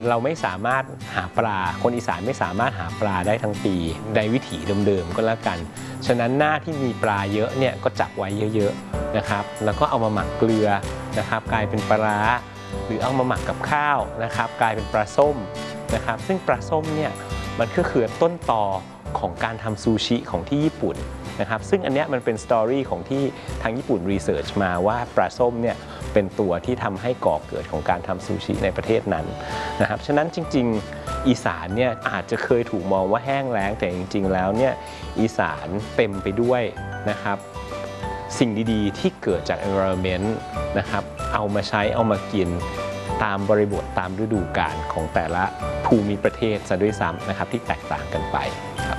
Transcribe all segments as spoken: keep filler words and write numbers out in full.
เราไม่สามารถหาปลาคนอีสานไม่สามารถหาปลาได้ทั้งปีในวิถีเดิมๆก็แล้วกันฉะนั้นหน้าที่มีปลาเยอะเนี่ยก็จับไว้เยอะๆนะครับแล้วก็เอามาหมักเกลือนะครับกลายเป็นปลาร้าหรือเอามาหมักกับข้าวนะครับกลายเป็นปลาส้มนะครับซึ่งปลาส้มเนี่ยมันก็คือต้นตอของการทำซูชิของที่ญี่ปุ่นนะครับซึ่งอันเนี้ยมันเป็นสตอรี่ของที่ทางญี่ปุ่นรีเสิร์ชมาว่าปลาส้มเนี่ยเป็นตัวที่ทำให้ก่อเกิดของการทำซูชิในประเทศนั้นนะครับฉะนั้นจริงๆอีสานเนี่ยอาจจะเคยถูกมองว่าแห้งแล้งแต่จริงๆแล้วเนี่ยอีสานเต็มไปด้วยนะครับสิ่งดีๆที่เกิดจาก environment นะครับเอามาใช้เอามากินตามบริบทตามฤดูกาลของแต่ละภูมิประเทศซะด้วยซ้ำนะครับที่แตกต่างกันไปครับ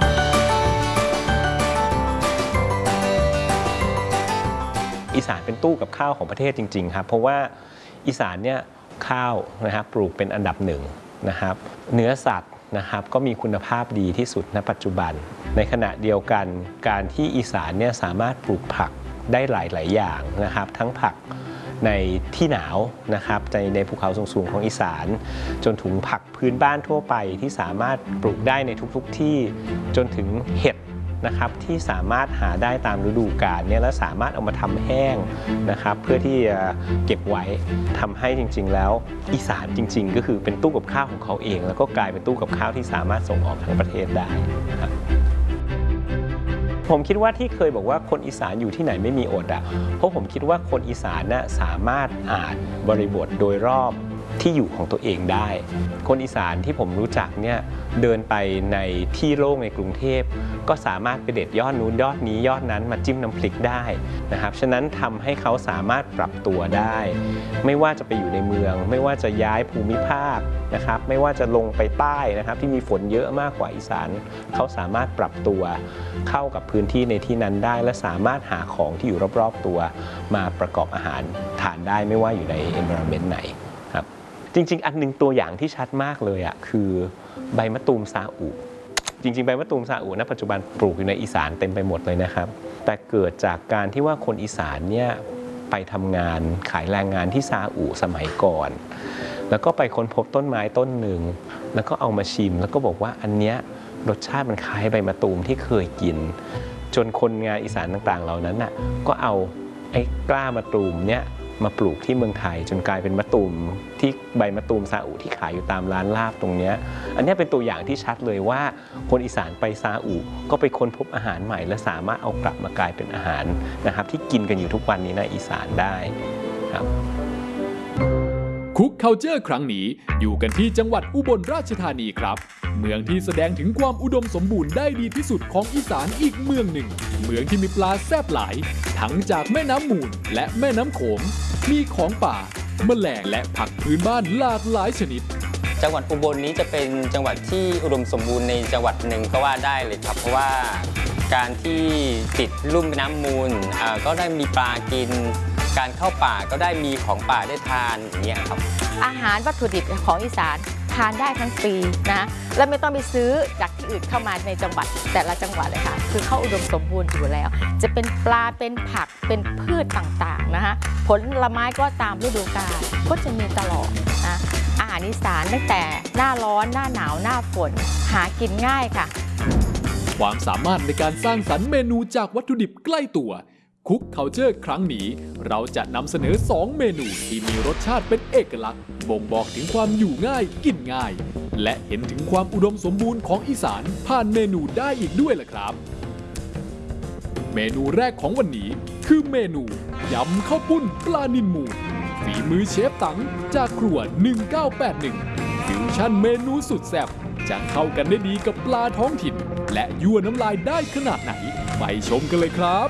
อีสานเป็นตู้กับข้าวของประเทศจริงๆครับเพราะว่าอีสานเนี่ยข้าวนะครับปลูกเป็นอันดับหนึ่งนะครับเนื้อสัตว์นะครับก็มีคุณภาพดีที่สุดณปัจจุบันในขณะเดียวกันการที่อีสานเนี่ยสามารถปลูกผักได้หลายๆอย่างนะครับทั้งผักในที่หนาวนะครับในในภูเขาสูงๆของอีสานจนถึงผักพื้นบ้านทั่วไปที่สามารถปลูกได้ในทุกๆที่จนถึงเห็ดนะครับที่สามารถหาได้ตามฤดูกาลเนี่ยและสามารถเอามาทำแห้งนะครับเพื่อที่จะเก็บไว้ทำให้จริงๆแล้วอีสานจริงๆก็คือเป็นตู้กับข้าวของเขาเองแล้วก็กลายเป็นตู้กับข้าวที่สามารถส่งออกทั้งประเทศได้ครับผมคิดว่าที่เคยบอกว่าคนอีสานอยู่ที่ไหนไม่มีอดอ่ะเพราะผมคิดว่าคนอีสานน่ะสามารถอ่านบริบทโดยรอบที่อยู่ของตัวเองได้คนอีสานที่ผมรู้จักเนี่ยเดินไปในที่โล่งในกรุงเทพก็สามารถไปเด็ดยอดนู้นยอดนี้ยอดนั้นมาจิ้มน้ำพริกได้นะครับฉะนั้นทำให้เขาสามารถปรับตัวได้ไม่ว่าจะไปอยู่ในเมืองไม่ว่าจะย้ายภูมิภาคนะครับไม่ว่าจะลงไปใต้นะครับที่มีฝนเยอะมากกว่าอีสานเขาสามารถปรับตัวเข้ากับพื้นที่ในที่นั้นได้และสามารถหาของที่อยู่รอบๆตัวมาประกอบอาหารทานได้ไม่ว่าอยู่ใน environment ไหนครับจริงๆอันนึงตัวอย่างที่ชัดมากเลยอ่ะคือใบมะตูมซาอุจริงๆใบมะตูมซาอุณปัจจุบันปลูกอยู่ในอีสานเต็มไปหมดเลยนะครับแต่เกิดจากการที่ว่าคนอีสานเนี่ยไปทำงานขายแรงงานที่ซาอุสมัยก่อนแล้วก็ไปค้นพบต้นไม้ต้นหนึ่งแล้วก็เอามาชิมแล้วก็บอกว่าอันเนี้ยรสชาติมันคล้ายใบมะตูมที่เคยกินจนคนงานอีสานต่างๆเหล่านั้นน่ะก็เอาไอ้กล้ามะตูมเนี้ยมาปลูกที่เมืองไทยจนกลายเป็นมะตูมที่ใบมะตูมซาอุที่ขายอยู่ตามร้านลาบตรงนี้อันนี้เป็นตัวอย่างที่ชัดเลยว่าคนอีสานไปซาอุก็ไปค้นพบอาหารใหม่และสามารถเอากลับมากลายเป็นอาหารนะครับที่กินกันอยู่ทุกวันนี้ในอีสานได้ครับคุก Culture ครั้งนี้อยู่กันที่จังหวัดอุบลราชธานีครับเมืองที่แสดงถึงความอุดมสมบูรณ์ได้ดีที่สุดของอีสานอีกเมืองหนึ่งเมืองที่มีปลาแซ่บหลายทั้งจากแม่น้ำมูลและแม่น้ำโขงมีของป่าแมลงและผักพื้นบ้านหลากหลายชนิดจังหวัดอุบลนี้จะเป็นจังหวัดที่อุดมสมบูรณ์ในจังหวัดหนึ่งก็ว่าได้เลยครับเพราะว่าการที่ติดลุ่มแม่น้ำมูลก็ได้มีปลากินการเข้าป่าก็ได้มีของป่าได้ทานอย่างเงี้ยครับอาหารวัตถุดิบของอีสานทานได้ทั้งปีนะและไม่ต้องไปซื้อจากที่อื่นเข้ามาในจังหวัดแต่ละจังหวัดเลยค่ะคือเขาอุดมสมบูรณ์อยู่แล้วจะเป็นปลาเป็นผักเป็นพืชต่างๆนะคะผลไม้ก็ตามฤดูกาลก็จะมีตลอดนะอาหารอีสานตั้งแต่หน้าร้อนหน้าหนาวหน้าฝนหากินง่ายค่ะความสามารถในการสร้างสรรค์เมนูจากวัตถุดิบใกล้ตัวคุก Culture ครั้งนี้เราจะนำเสนอสองเมนูที่มีรสชาติเป็นเอกลักษณ์บ่งบอกถึงความอยู่ง่ายกินง่ายและเห็นถึงความอุดมสมบูรณ์ของอีสานผ่านเมนูได้อีกด้วยล่ะครับเมนูแรกของวันนี้คือเมนูยำข้าวปุ้นปลานิลมูลฝีมือเชฟตังจากครัวหนึ่งเก้าแปดหนึ่งฟิวชั่นเมนูสุดแซ่บจะเข้ากันได้ดีกับปลาท้องถิ่นและยั่วน้ำลายได้ขนาดไหนไปชมกันเลยครับ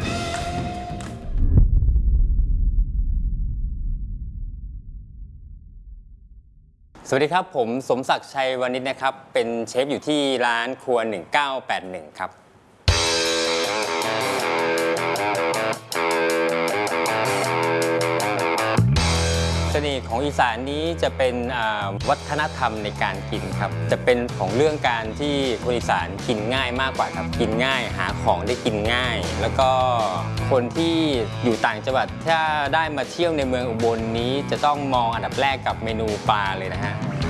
สวัสดีครับผมสมศักดิ์ชัยวณิชนะครับเป็นเชฟอยู่ที่ร้านครัวหนึ่งเก้าแปดหนึ่งครับเสน่ห์ของอีสานนี้จะเป็นวัฒนธรรมในการกินครับจะเป็นของเรื่องการที่คนอีสานกินง่ายมากกว่าครับกินง่ายหาของได้กินง่าย แล้วก็คนที่อยู่ต่างจังหวัดถ้าได้มาเที่ยวในเมืองอุบลนี้จะต้องมองอันดับแรกกับเมนูปลาเลยนะฮะ